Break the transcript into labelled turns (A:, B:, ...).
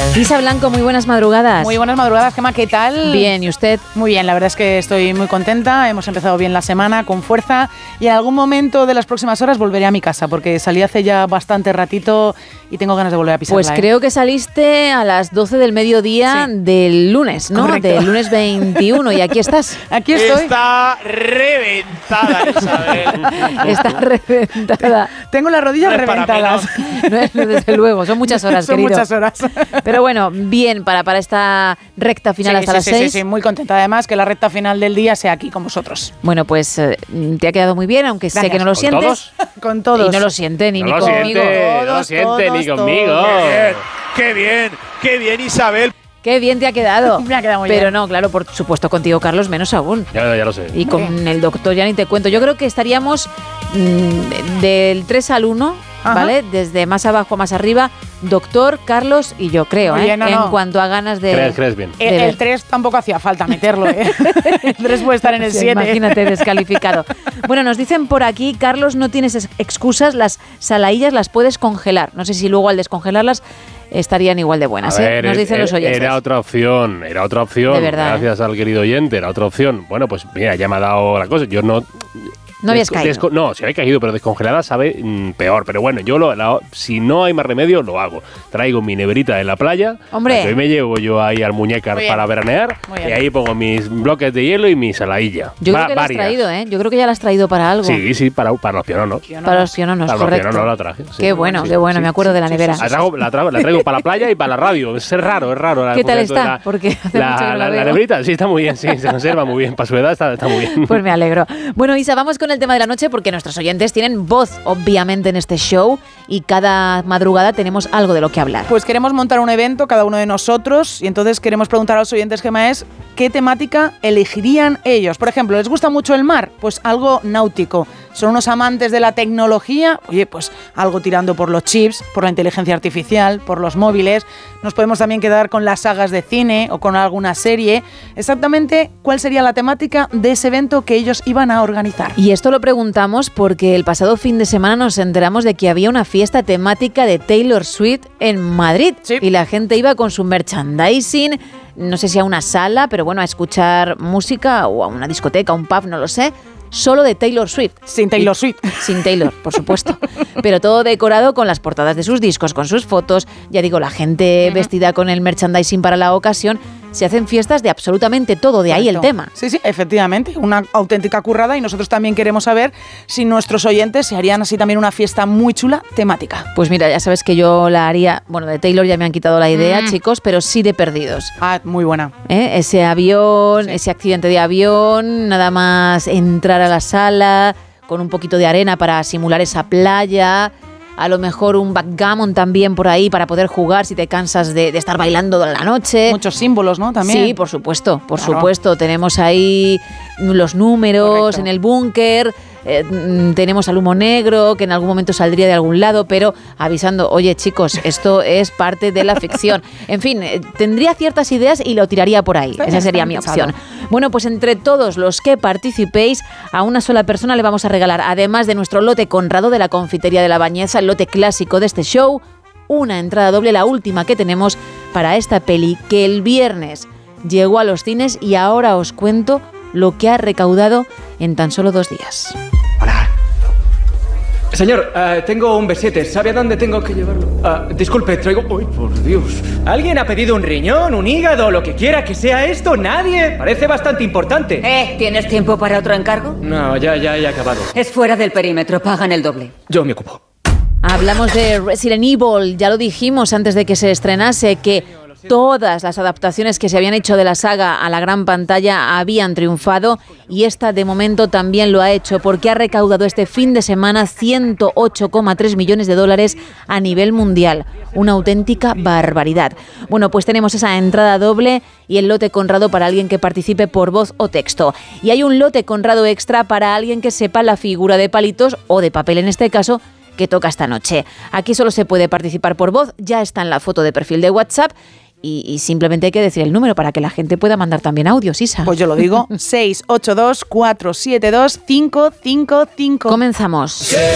A: Isa Blanco, muy buenas madrugadas.
B: Muy buenas madrugadas, Gemma, ¿qué tal?
A: Bien, ¿y usted?
B: Muy bien, la verdad es que estoy muy contenta, hemos empezado bien la semana, con fuerza, y en algún momento de las próximas horas volveré a mi casa, porque salí hace ya bastante ratito y tengo ganas de volver a pisarla.
A: Pues creo que saliste a las 12 del mediodía del lunes, ¿no?
B: Correcto.
A: Del lunes 21, y aquí estás.
B: Aquí estoy.
C: Está reventada, Isabel.
A: Está reventada.
B: Tengo las rodillas
C: No es para
B: reventadas.
A: No, desde luego, son muchas horas,
B: Son
A: querido.
B: muchas horas.
A: Pero bueno, bien, para esta recta final hasta las 6.
B: Sí, muy contenta además que la recta final del día sea aquí con vosotros.
A: Bueno, pues te ha quedado muy bien, aunque sé
B: Gracias.
A: que no lo
C: ¿Con
A: sientes.
C: todos?
B: Con todos.
A: Y no lo siente ni
C: No lo
A: conmigo.
C: siente, no lo siente ni
B: todos.
C: conmigo. Qué bien, Isabel.
A: Qué bien te ha quedado.
B: Me ha quedado muy
A: Pero
B: bien.
A: no, claro, por supuesto contigo, Carlos, menos aún.
C: Ya lo sé.
A: Y con el doctor ya ni te cuento. Yo creo que estaríamos del 3 al 1,
B: Ajá.
A: ¿vale? Desde más abajo a más arriba, doctor, Carlos y yo creo,
B: Oye, no.
A: En cuanto a ganas de...
C: Crees bien.
A: de ver.
B: El 3 tampoco hacía falta meterlo, ¿eh? El 3 puede estar en el
A: Sí,
B: 7.
A: imagínate, descalificado. Bueno, nos dicen por aquí, Carlos, no tienes excusas, las salaillas las puedes congelar. No sé si luego al descongelarlas estarían igual de buenas,
C: A ver,
A: Nos dicen los oyentes.
C: Era otra opción.
A: De verdad,
C: Gracias al querido oyente, era otra opción. Bueno, pues mira, ya me ha dado la cosa. Yo no...
A: No habías caído.
C: No, sí había caído, pero descongelada sabe peor. Pero bueno, yo si no hay más remedio, lo hago. Traigo mi neverita de la playa.
A: Hombre.
C: Que hoy me llevo yo ahí al Muñecar
B: Muy bien.
C: para veranear.
B: Muy bien.
C: Y ahí pongo mis bloques de hielo y mi saladilla.
A: Yo creo que la has
C: varias.
A: traído, Yo creo que ya la has traído para algo.
C: Sí, para los piononos.
A: Para los piononos,
C: Para los
A: correcto.
C: piononos la traje. Sí.
A: Qué bueno,
C: Sí,
A: qué bueno,
C: sí,
A: me acuerdo
C: sí,
A: de la
C: sí,
A: nevera.
C: sí. La traigo para la playa y para la radio. Es raro.
A: ¿Qué tal está? Porque hace mucho que no la veo.
C: La neverita, sí, está muy bien, sí, se conserva muy bien. Para su edad está muy bien.
A: Pues me alegro. Bueno, Isa, vamos con el tema de la noche porque nuestros oyentes tienen voz, obviamente, en este show y cada madrugada tenemos algo de lo que hablar.
B: Pues queremos montar un evento, cada uno de nosotros, y entonces queremos preguntar a los oyentes, Gemma, ¿qué temática elegirían ellos? Por ejemplo, ¿les gusta mucho el mar? Pues algo náutico. ¿Son unos amantes de la tecnología? Oye, pues algo tirando por los chips, por la inteligencia artificial, por los móviles. Nos podemos también quedar con las sagas de cine o con alguna serie. Exactamente, ¿cuál sería la temática de ese evento que ellos iban a organizar?
A: Y esto lo preguntamos porque el pasado fin de semana nos enteramos de que había una fiesta temática de Taylor Swift en Madrid.
B: Sí.
A: Y la gente iba con su merchandising, no sé si a una sala, pero bueno, a escuchar música o a una discoteca, a un pub, no lo sé, solo de Taylor Swift.
B: Sin Taylor Swift.
A: Sin Taylor, por supuesto. Pero todo decorado con las portadas de sus discos, con sus fotos. Ya digo, la gente vestida con el merchandising para la ocasión. Se hacen fiestas de absolutamente todo, de ahí el
B: Correcto.
A: tema.
B: Sí, efectivamente, una auténtica currada, y nosotros también queremos saber si nuestros oyentes se harían así también una fiesta muy chula temática.
A: Pues mira, ya sabes que yo la haría, bueno, de Taylor ya me han quitado la idea, chicos, pero sí de Perdidos.
B: Ah, muy buena.
A: Ese avión,
B: Sí.
A: ese accidente de avión, nada más entrar a la sala con un poquito de arena para simular esa playa. A lo mejor un backgammon también por ahí para poder jugar si te cansas de estar bailando la noche.
B: Muchos símbolos, ¿no? También.
A: Sí, por supuesto, por
B: Claro.
A: supuesto. Tenemos ahí los números
B: Correcto.
A: en el búnker, tenemos al humo negro que en algún momento saldría de algún lado, pero avisando, oye chicos, esto es parte de la ficción. En fin, tendría ciertas ideas y lo tiraría por ahí. Esa sería mi opción. Bueno, pues entre todos los que participéis, a una sola persona le vamos a regalar, además de nuestro lote Conrado de la Confitería de la Bañeza, el lote clásico de este show, una entrada doble, la última que tenemos para esta peli que el viernes llegó a los cines y ahora os cuento lo que ha recaudado en tan solo 2 días.
D: Señor, tengo un B7. ¿Sabe a dónde tengo que llevarlo? Disculpe, traigo... ¡Uy, por Dios! ¿Alguien ha pedido un riñón, un hígado, lo que quiera que sea esto? ¿Nadie? Parece bastante importante.
E: ¿Tienes tiempo para otro encargo?
D: No, ya he acabado.
E: Es fuera del perímetro, pagan el doble.
D: Yo me ocupo.
A: Hablamos de Resident Evil, ya lo dijimos antes de que se estrenase, que todas las adaptaciones que se habían hecho de la saga a la gran pantalla habían triunfado y esta de momento también lo ha hecho porque ha recaudado este fin de semana 108,3 millones de dólares a nivel mundial. Una auténtica barbaridad. Bueno, pues tenemos esa entrada doble y el lote Conrado para alguien que participe por voz o texto. Y hay un lote Conrado extra para alguien que sepa la figura de palitos o de papel en este caso, que toca esta noche. Aquí solo se puede participar por voz, ya está en la foto de perfil de WhatsApp y simplemente hay que decir el número para que la gente pueda mandar también audios, Isa.
B: Pues yo lo digo, 682-472-555.
A: Comenzamos.